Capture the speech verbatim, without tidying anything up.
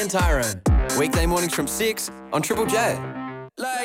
and Tyrone. Weekday mornings from six on Triple J. Like